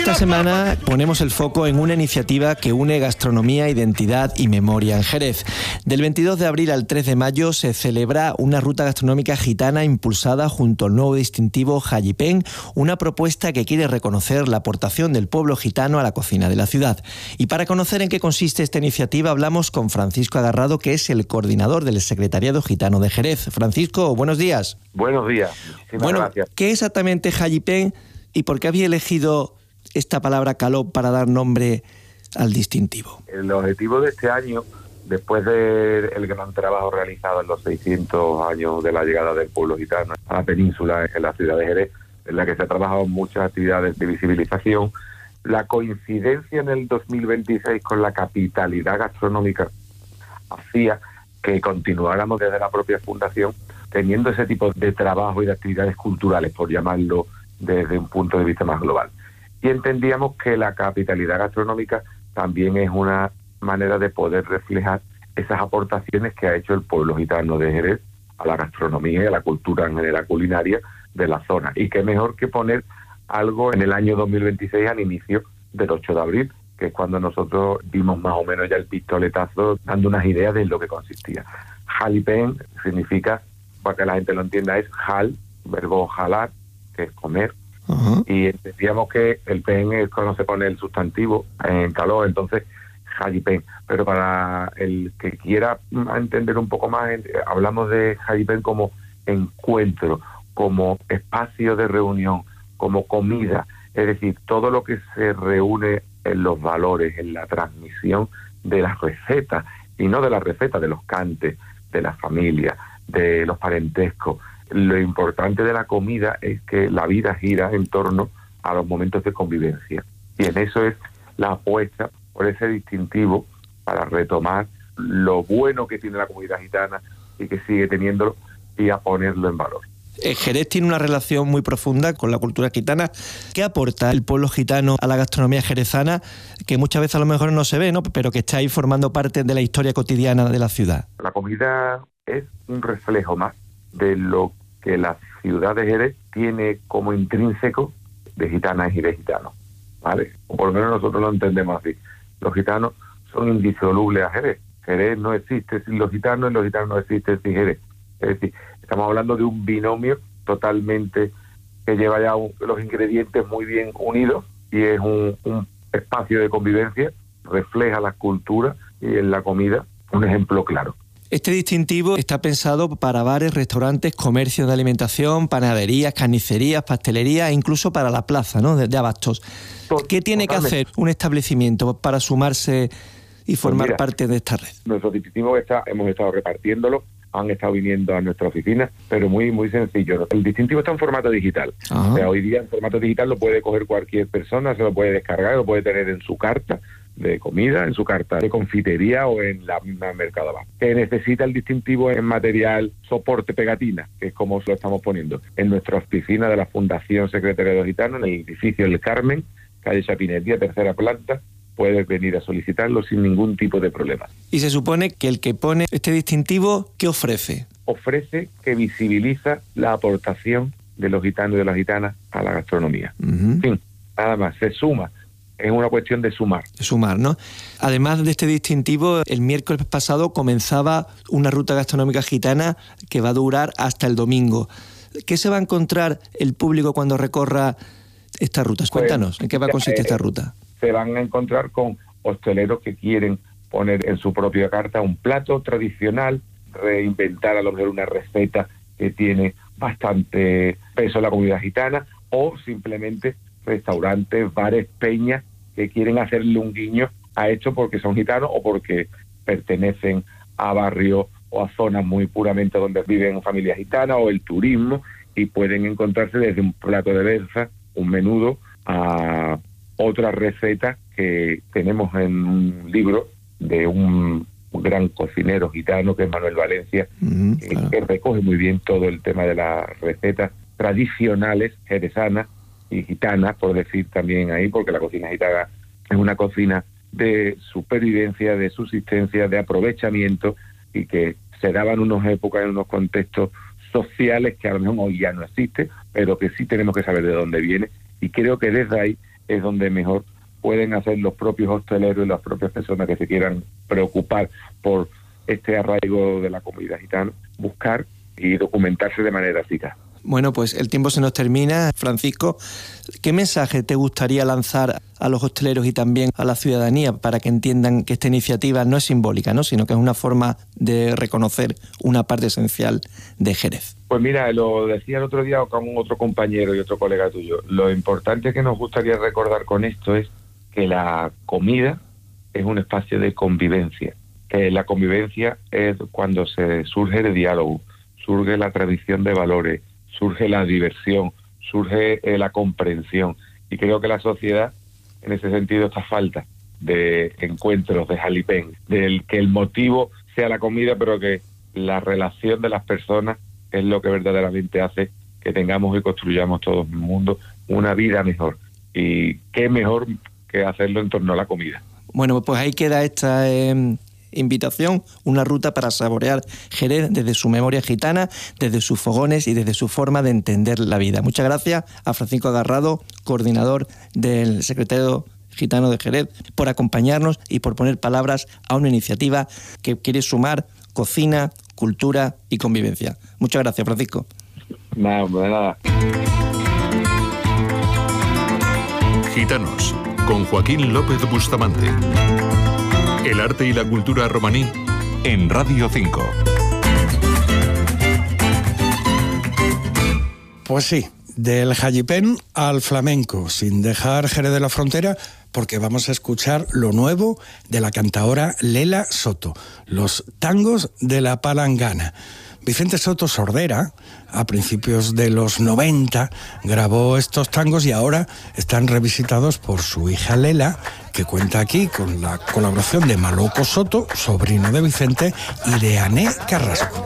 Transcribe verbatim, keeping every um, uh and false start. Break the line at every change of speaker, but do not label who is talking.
Esta semana ponemos el foco en una iniciativa que une gastronomía, identidad y memoria en Jerez. Del veintidós de abril al tres de mayo se celebra una ruta gastronómica gitana impulsada junto al nuevo distintivo Jallipen, una propuesta que quiere reconocer la aportación del pueblo gitano a la cocina de la ciudad. Y para conocer en qué consiste esta iniciativa hablamos con Francisco Agarrado, que es el coordinador del Secretariado Gitano de Jerez. Francisco, buenos días.
Buenos días. Muchísimas
bueno,
gracias.
¿Qué es exactamente Jallipen y por qué había elegido esta palabra caló para dar nombre al distintivo?
El objetivo de este año, después del gran trabajo realizado en los seiscientos años de la llegada del pueblo gitano a la península, en la ciudad de Jerez, en la que se ha trabajado en muchas actividades de visibilización, la coincidencia en el dos mil veintiséis con la capitalidad gastronómica hacía que continuáramos desde la propia fundación teniendo ese tipo de trabajo y de actividades culturales, por llamarlo desde un punto de vista más global. Y entendíamos que la capitalidad gastronómica también es una manera de poder reflejar esas aportaciones que ha hecho el pueblo gitano de Jerez a la gastronomía y a la cultura en general culinaria de la zona. Y qué mejor que poner algo en el año dos mil veintiséis al inicio del ocho de abril, que es cuando nosotros dimos más o menos ya el pistoletazo, dando unas ideas de lo que consistía. Jallipen significa, para que la gente lo entienda, es jal, verbo jalar, que es comer. Uh-huh. Y entendíamos que el pen es cuando se pone el sustantivo en calor, entonces Jallipen. Pero para el que quiera entender un poco más, hablamos de Jallipen como encuentro, como espacio de reunión, como comida, es decir, todo lo que se reúne en los valores, en la transmisión de las recetas, y no de las recetas, de los cantes, de la familia, de los parentescos. Lo importante de la comida es que la vida gira en torno a los momentos de convivencia. Y en eso es la apuesta por ese distintivo para retomar lo bueno que tiene la comunidad gitana y que sigue teniéndolo y a ponerlo en valor.
Jerez tiene una relación muy profunda con la cultura gitana. ¿Qué aporta el pueblo gitano a la gastronomía jerezana, que muchas veces a lo mejor no se ve, ¿no?, pero que está ahí formando parte de la historia cotidiana de la ciudad?
La comida es un reflejo más de lo que la ciudad de Jerez tiene como intrínseco de gitanas y de gitanos, ¿vale? O por lo menos nosotros lo entendemos así. Los gitanos son indisolubles a Jerez. Jerez no existe sin los gitanos y los gitanos no existen sin Jerez. Es decir, estamos hablando de un binomio totalmente que lleva ya un, los ingredientes muy bien unidos y es un, un espacio de convivencia, refleja la cultura y en la comida un ejemplo claro.
Este distintivo está pensado para bares, restaurantes, comercios de alimentación, panaderías, carnicerías, pastelerías e incluso para la plaza, ¿no?, de, de abastos. ¿Qué tiene Totalmente. que hacer un establecimiento para sumarse y formar pues mira, parte de esta red?
Nuestro distintivo está, hemos estado repartiéndolo, han estado viniendo a nuestra oficina, pero muy muy sencillo. El distintivo está en formato digital. Ajá. O sea, hoy día en formato digital lo puede coger cualquier persona, se lo puede descargar, lo puede tener en su carta de comida, en su carta de confitería o en la misma Mercadona. Que necesita el distintivo en material soporte pegatina, que es como lo estamos poniendo en nuestra oficina de la Fundación Secretariado Gitano, en el edificio El Carmen, calle Chapinería, tercera planta. Puedes venir a solicitarlo sin ningún tipo de problema.
Y se supone que el que pone este distintivo, ¿qué ofrece?
Ofrece que visibiliza la aportación de los gitanos y de las gitanas a la gastronomía. Uh-huh. En fin, nada más, se suma. Es una cuestión de sumar.
De sumar, ¿no? Además de este distintivo, el miércoles pasado comenzaba una ruta gastronómica gitana que va a durar hasta el domingo. ¿Qué se va a encontrar el público cuando recorra estas rutas? Cuéntanos, ¿en qué va a consistir esta ruta?
Se van a encontrar con hosteleros que quieren poner en su propia carta un plato tradicional, reinventar a lo mejor una receta que tiene bastante peso en la comunidad gitana, o simplemente restaurantes, bares, peñas que quieren hacerle un guiño a esto porque son gitanos o porque pertenecen a barrios o a zonas muy puramente donde viven familias gitanas, o el turismo, y pueden encontrarse desde un plato de berza, un menudo, a otras recetas que tenemos en un libro de un, un gran cocinero gitano que es Manuel Valencia, uh-huh, que, claro. que recoge muy bien todo el tema de las recetas tradicionales jerezanas y gitanas, por decir también ahí, porque la cocina gitana es una cocina de supervivencia, de subsistencia, de aprovechamiento, y que se daba en unas épocas, en unos contextos sociales que a lo mejor hoy ya no existe, pero que sí tenemos que saber de dónde viene, y creo que desde ahí es donde mejor pueden hacer los propios hosteleros y las propias personas que se quieran preocupar por este arraigo de la comunidad gitana, buscar y documentarse de manera eficaz.
Bueno, pues el tiempo se nos termina. Francisco, ¿qué mensaje te gustaría lanzar a los hosteleros y también a la ciudadanía para que entiendan que esta iniciativa no es simbólica, ¿no?, sino que es una forma de reconocer una parte esencial de Jerez?
Pues mira, lo decía el otro día con otro compañero y otro colega tuyo. Lo importante que nos gustaría recordar con esto es que la comida es un espacio de convivencia, que la convivencia es cuando se surge el diálogo, surge la tradición de valores, surge la diversión, surge eh, la comprensión. Y creo que la sociedad, en ese sentido, está falta de encuentros, de jalipén, del que el motivo sea la comida, pero que la relación de las personas es lo que verdaderamente hace que tengamos y construyamos todos en el mundo una vida mejor. Y qué mejor que hacerlo en torno a la comida.
Bueno, pues ahí queda esta eh, invitación, una ruta para saborear Jerez desde su memoria gitana, desde sus fogones y desde su forma de entender la vida. Muchas gracias a Francisco Agarrado, coordinador del Secretario Gitano de Jerez, por acompañarnos y por poner palabras a una iniciativa que quiere sumar cocina, cultura y convivencia. Muchas gracias, Francisco.
Nada, de nada.
Gitanos, con Joaquín López Bustamante. El arte y la cultura romaní en Radio cinco.
Pues sí, del jalipén al flamenco, sin dejar Jerez de la Frontera, porque vamos a escuchar lo nuevo de la cantaora Lela Soto, los tangos de la palangana. Vicente Soto Sordera, a principios de los noventa, grabó estos tangos y ahora están revisitados por su hija Lela, que cuenta aquí con la colaboración de Maloco Soto, sobrino de Vicente, y de Ané Carrasco.